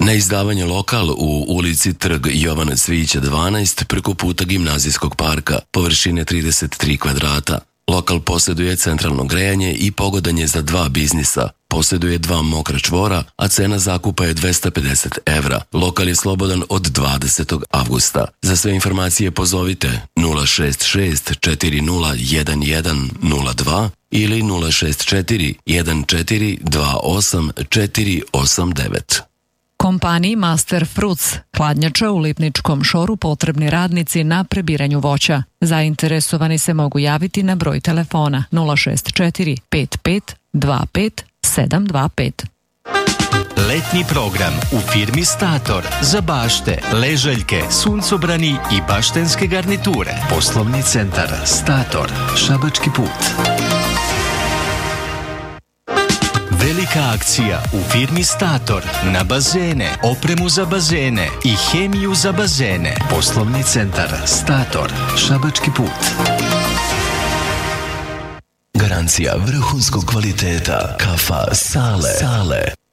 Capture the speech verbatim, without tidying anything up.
Na izdavanje lokal u ulici Trg Jovana Cvijića dvanaest preko puta Gimnazijskog parka, površine trideset tri kvadrata. Lokal posjeduje centralno grejanje i pogodanje za dva biznisa. Posjeduje dva mokra čvora, a cena zakupa je dvesta pedeset evra. Lokal je slobodan od dvadesetog avgusta. Za sve informacije pozovite nula šest šest četiri nula jedan jedan nula dva ili nula šest četiri jedan četiri dva osam četiri osam devet. Kompaniji Master Fruits, hladnjača u Lipničkom šoru, potrebni radnici na prebiranju voća. Zainteresovani se mogu javiti na broj telefona nula šest četiri pet pet dva pet sedam dva pet. Letnji program u firmi Stator za bašte, ležaljke, suncobrani i baštenske garniture. Poslovni centar Stator, Šabački put. Velika akcija u firmi Stator na bazene, opremu za bazene i hemiju za bazene. Poslovni centar Stator, Šabački put. Garancija vrhunskog kvaliteta kafa Sale. Sale.